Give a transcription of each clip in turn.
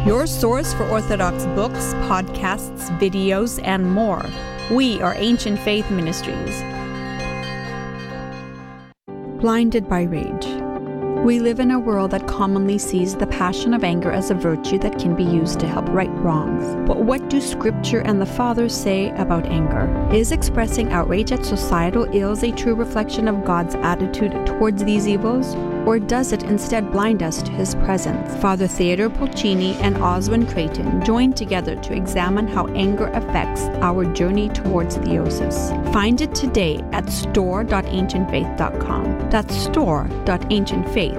your source for Orthodox books, podcasts, videos, and more. We are Ancient Faith Ministries. Blinded by rage. We live in a world that commonly sees the passion of anger as a virtue that can be used to help right wrongs. But what do Scripture and the Fathers say about anger? Is expressing outrage at societal ills a true reflection of God's attitude towards these evils? Or does it instead blind us to His presence? Father Theodore Pulcini and Oswin Creighton join together to examine how anger affects our journey towards theosis. Find it today at store.ancientfaith.com. That's store.ancientfaith.com.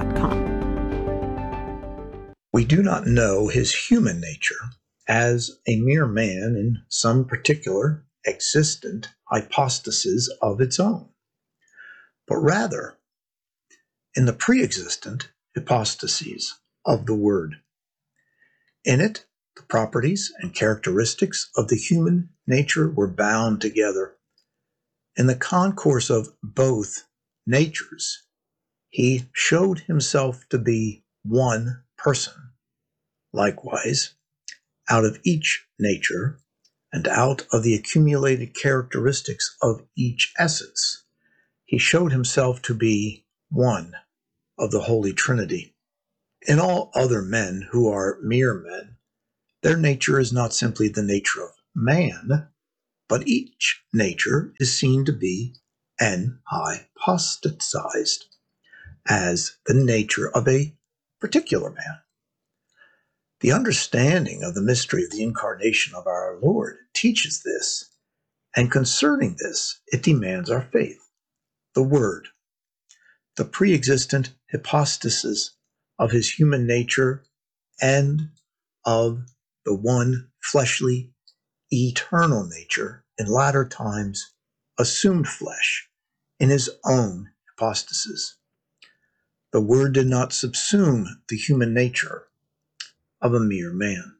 We do not know his human nature as a mere man in some particular existent hypostasis of its own, but rather in the pre-existent hypostases of the Word. In it, the properties and characteristics of the human nature were bound together. In the concourse of both natures, he showed himself to be one person. Likewise, out of each nature and out of the accumulated characteristics of each essence, he showed himself to be one of the Holy Trinity. In all other men who are mere men, their nature is not simply the nature of man, but each nature is seen to be hypostatized as the nature of a particular man. The understanding of the mystery of the incarnation of our Lord teaches this, and concerning this, it demands our faith. The Word, the pre-existent hypostasis of his human nature and of the one fleshly, eternal nature, in latter times assumed flesh in his own hypostasis. The Word did not subsume the human nature of a mere man.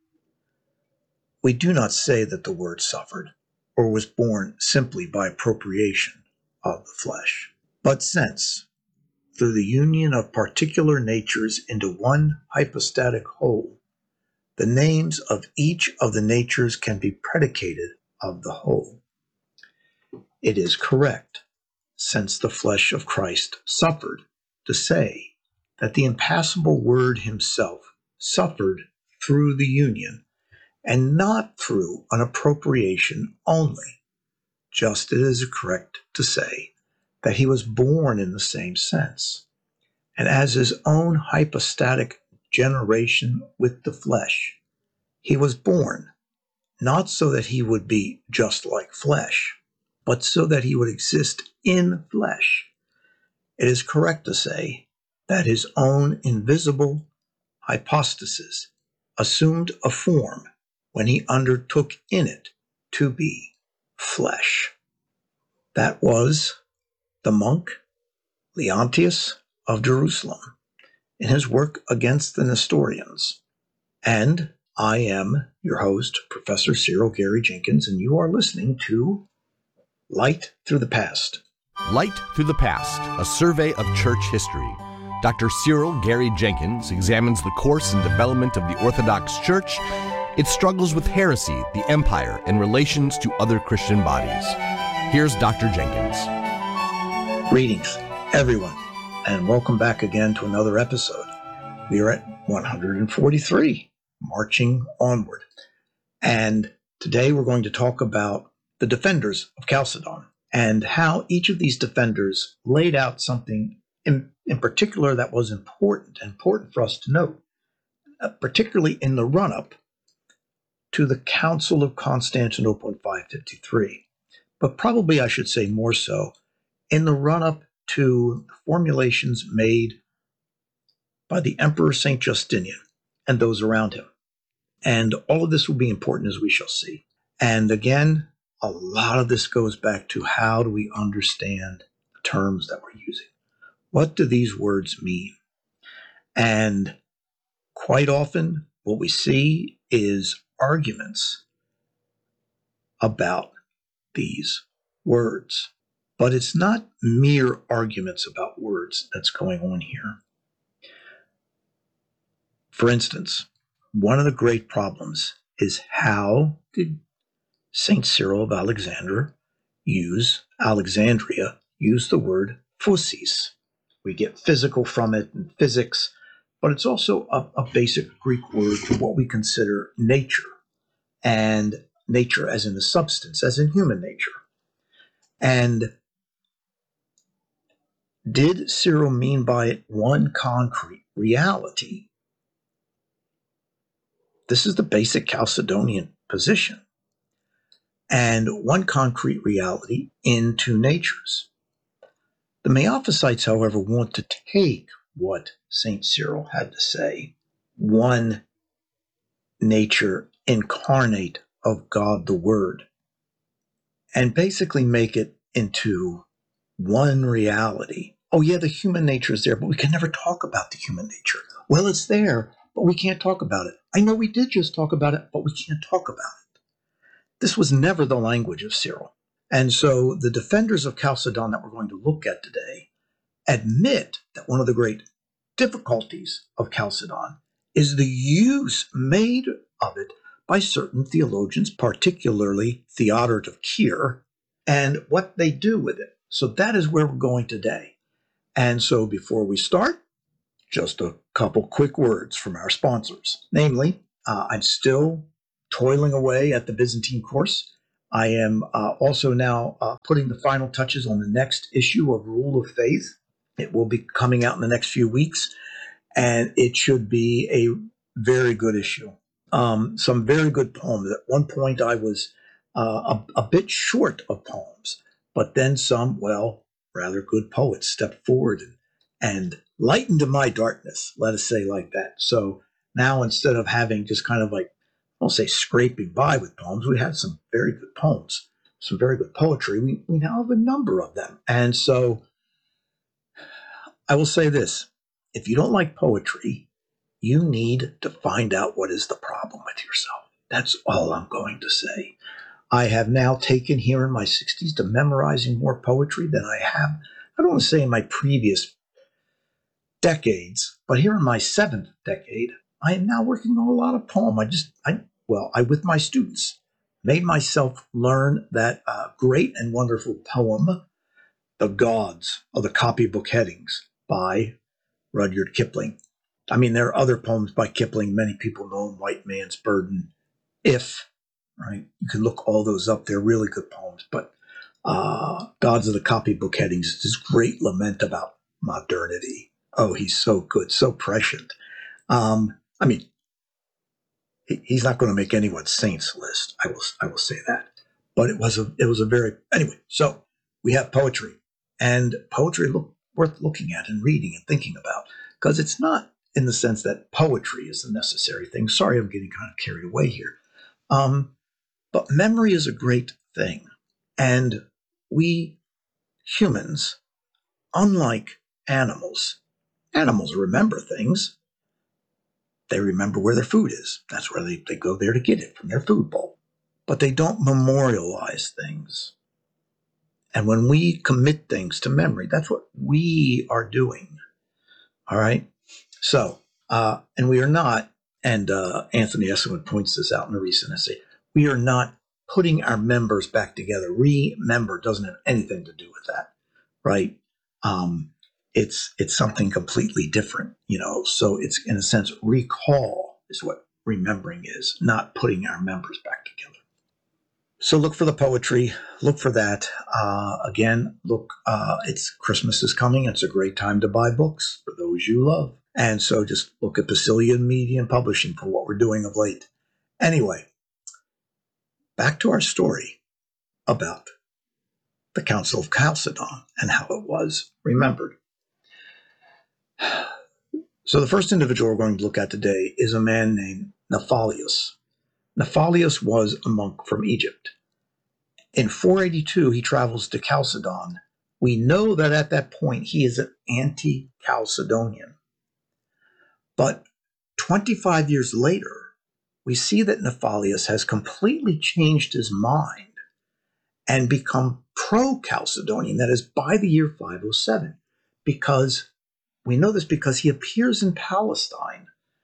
We do not say that the Word suffered or was born simply by appropriation of the flesh. But since, through the union of particular natures into one hypostatic whole, the names of each of the natures can be predicated of the whole, it is correct, since the flesh of Christ suffered, to say that the impassible Word himself suffered through the union and not through an appropriation only, just as it is correct to say that he was born in the same sense, and as his own hypostatic generation with the flesh. He was born not so that he would be just like flesh, but so that he would exist in flesh. It is correct to say that his own invisible hypostasis assumed a form when he undertook in it to be flesh. That was the monk Leontius of Jerusalem in his work against the Nestorians. And I am your host, Professor Cyril Gary Jenkins, and you are listening to Light Through the Past. Light Through the Past, a survey of church history. Dr. Cyril Gary Jenkins examines the course and development of the Orthodox Church, its struggles with heresy, the empire, and relations to other Christian bodies. Here's Dr. Jenkins. Greetings, everyone, and welcome back again to another episode. We are at 143, marching onward. And today we're going to talk about the defenders of Chalcedon and how each of these defenders laid out something in particular that was important for us to note, particularly in the run-up to the Council of Constantinople in 553. But probably I should say more so in the run-up to the formulations made by the Emperor St. Justinian and those around him. And all of this will be important, as we shall see. And again, a lot of this goes back to how do we understand the terms that we're using? What do these words mean? And quite often, what we see is arguments about these words. But it's not mere arguments about words that's going on here. For instance, one of the great problems is how did St. Cyril of Alexandria use the word physis. We get physical from it in physics, but it's also a basic Greek word for what we consider nature, and nature as in the substance, as in human nature. And did Cyril mean by it one concrete reality? This is the basic Chalcedonian position. And one concrete reality in two natures. The Miaphysites, however, want to take what St. Cyril had to say, one nature incarnate of God the Word, and basically make it into one reality. Oh yeah, the human nature is there, but we can never talk about the human nature. Well, it's there, but we can't talk about it. I know we did just talk about it, but we can't talk about it. This was never the language of Cyril. And so the defenders of Chalcedon that we're going to look at today admit that one of the great difficulties of Chalcedon is the use made of it by certain theologians, particularly Theodoret of Kir, and what they do with it. So that is where we're going today. And so before we start, just a couple quick words from our sponsors. Namely, I'm still toiling away at the Byzantine course. I am also now putting the final touches on the next issue of Rule of Faith. It will be coming out in the next few weeks, and it should be a very good issue. Some very good poems. At one point, I was a bit short of poems, but then some, rather good poets stepped forward and lightened my darkness, let us say like that. So now instead of having just kind of like, I won't say scraping by with poems, we had some very good poems, some very good poetry. We now have a number of them. And so I will say this, if you don't like poetry, you need to find out what is the problem with yourself. That's all I'm going to say. I have now taken here in my 60s to memorizing more poetry than I have, I don't want to say in my previous decades, but here in my 7th decade, I am now working on a lot of poem. I with my students, made myself learn that great and wonderful poem, The Gods of the Copybook Headings by Rudyard Kipling. I mean, there are other poems by Kipling. Many people know him, White Man's Burden, If, right? You can look all those up. They're really good poems. But Gods of the Copybook Headings is this great lament about modernity. Oh, he's so good, so prescient. I mean, he's not going to make anyone's saints list. I will say that. But it was a very, anyway. So we have poetry, and poetry worth looking at and reading and thinking about, because it's not in the sense that poetry is the necessary thing. Sorry, I'm getting kind of carried away here. But memory is a great thing, and we humans, unlike animals remember things. They remember where their food is. That's where they go there to get it, from their food bowl. But they don't memorialize things. And when we commit things to memory, that's what we are doing. All right? So, and we are not, and Anthony Esselman points this out in a recent essay, we are not putting our members back together. Remember doesn't have anything to do with that, right? It's something completely different, so it's, in a sense, recall is what remembering is, not putting our members back together. So look for the poetry, look for that. Again, look, it's Christmas is coming. It's a great time to buy books for those you love. And so just look at Basilian Media and Publishing for what we're doing of late. Anyway, back to our story about the Council of Chalcedon and how it was remembered. So the first individual we're going to look at today is a man named Nephalius. Nephalius was a monk from Egypt. In 482, he travels to Chalcedon. We know that at that point he is an anti-Chalcedonian. But 25 years later, we see that Nephalius has completely changed his mind and become pro-Chalcedonian, that is, by the year 507, because we know this because he appears in Palestine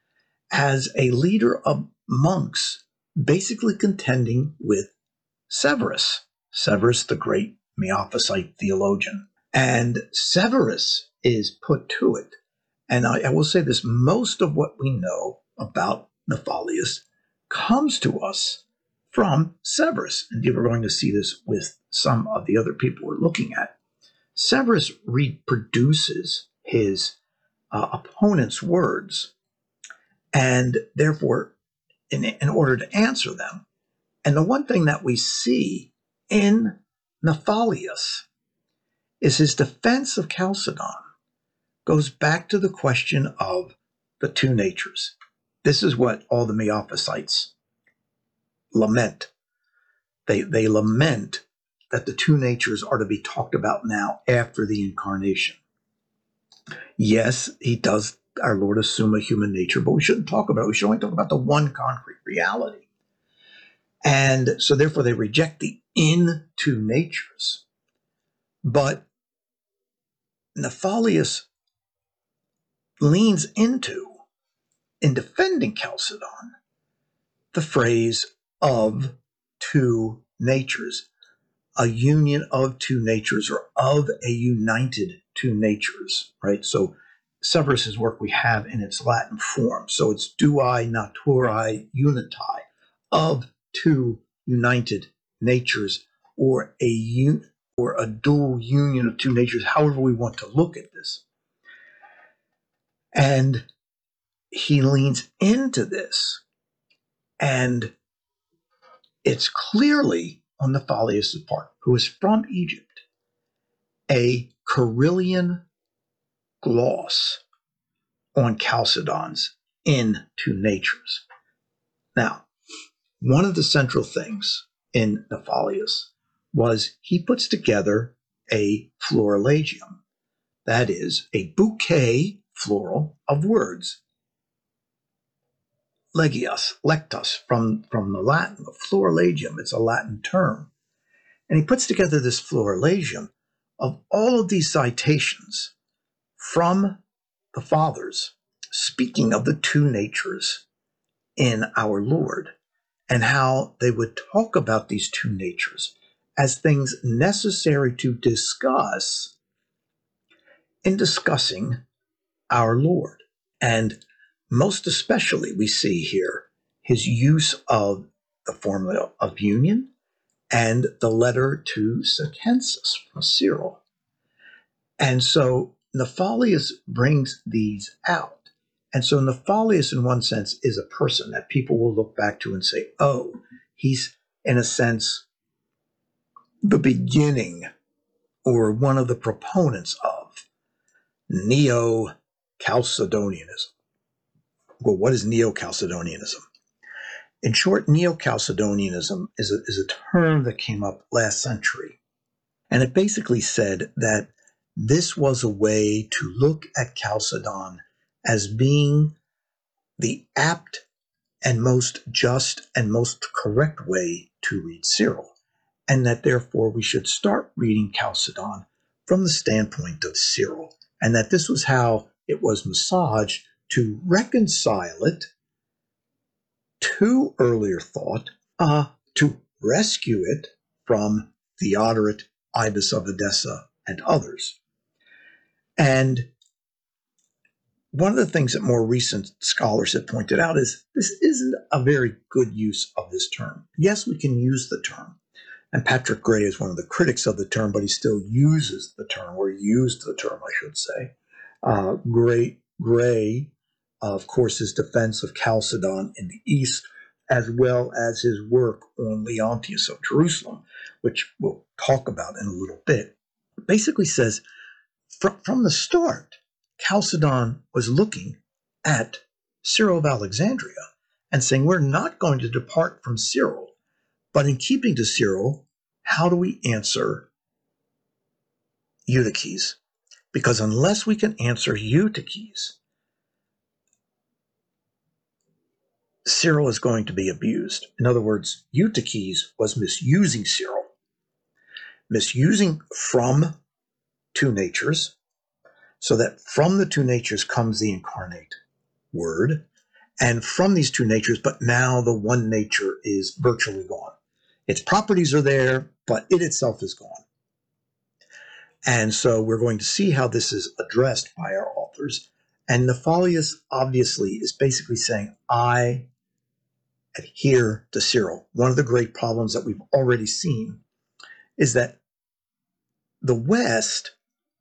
as a leader of monks basically contending with Severus. Severus, the great Miaphysite theologian. And Severus is put to it. And I will say this, most of what we know about Nefalius comes to us from Severus. Indeed, we're going to see this with some of the other people we're looking at. Severus reproduces his opponent's words, and therefore, in order to answer them. And the one thing that we see in Nefalius is his defense of Chalcedon goes back to the question of the two natures. This is what all the Miaphysites lament. They lament that the two natures are to be talked about now after the incarnation. Yes, he does, our Lord, assume a human nature, but we shouldn't talk about it. We should only talk about the one concrete reality. And so therefore they reject the in two natures. But Nefalius leans into, in defending Chalcedon, the phrase of two natures, a union of two natures, or of a united two natures, right? So Severus's work we have in its Latin form. So it's duae naturae unitae, of two united natures, or a dual union of two natures, however we want to look at this. And he leans into this, and it's clearly on Nefalius' part, who is from Egypt, a Carillion gloss on Chalcedon's in two natures. Now, one of the central things in Nefalius was he puts together a florilegium, that is, a bouquet floral of words. Legios, lectus, from the Latin, of florilegium, it's a Latin term. And he puts together this florilegium of all of these citations from the fathers, speaking of the two natures in our Lord, and how they would talk about these two natures as things necessary to discuss in discussing our Lord. And most especially, we see here his use of the formula of union and the letter to Sacensus from Cyril. And so Nefalius brings these out. And so Nefalius, in one sense, is a person that people will look back to and say, oh, he's, in a sense, the beginning or one of the proponents of Neo-Chalcedonianism. Well, what is Neo-Chalcedonianism? In short, Neo-Chalcedonianism is a term that came up last century. And it basically said that this was a way to look at Chalcedon as being the apt and most just and most correct way to read Cyril, and that therefore we should start reading Chalcedon from the standpoint of Cyril, and that this was how it was massaged to reconcile it to earlier thought, to rescue it from Theodoret, Ibis of Edessa, and others. And one of the things that more recent scholars have pointed out is this isn't a very good use of this term. Yes, we can use the term, and Patrick Gray is one of the critics of the term, but he still uses the term, or used the term, I should say. Gray, of course, his defense of Chalcedon in the East, as well as his work on Leontius of Jerusalem, which we'll talk about in a little bit, basically says from the start, Chalcedon was looking at Cyril of Alexandria and saying, we're not going to depart from Cyril, but in keeping to Cyril, how do we answer Eutyches? Because unless we can answer Eutyches, Cyril is going to be abused. In other words, Eutyches was misusing Cyril, misusing from two natures, so that from the two natures comes the incarnate word, and from these two natures, but now the one nature is virtually gone. Its properties are there, but it itself is gone. And so we're going to see how this is addressed by our authors. And Nefalius obviously is basically saying, I adhere to Cyril. One of the great problems that we've already seen is that the West,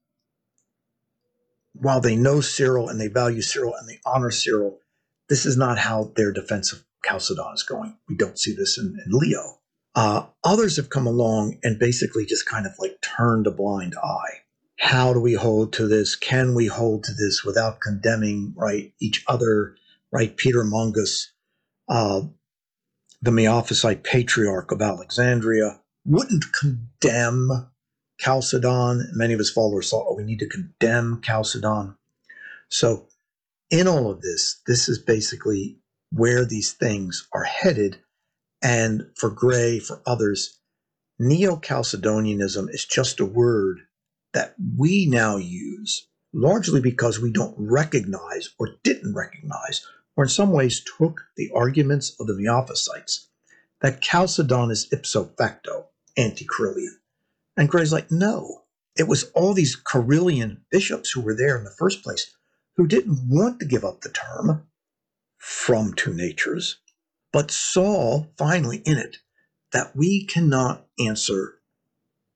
while they know Cyril and they value Cyril and they honor Cyril, this is not how their defense of Chalcedon is going. We don't see this in Leo. Others have come along and basically just kind of like turned a blind eye. How do we hold to this? Can we hold to this without condemning, right, each other, right? Peter Mongus, the Miaphysite patriarch of Alexandria, wouldn't condemn Chalcedon. Many of his followers thought, we need to condemn Chalcedon. So in all of this, this is basically where these things are headed. And for Gray, for others, Neo-Chalcedonianism is just a word that we now use largely because we don't recognize or didn't recognize, or in some ways took the arguments of the Miaphysites, that Chalcedon is ipso facto anti-Cyrillian. And Gray's like, no, it was all these Cyrillian bishops who were there in the first place who didn't want to give up the term from two natures, but saw finally in it that we cannot answer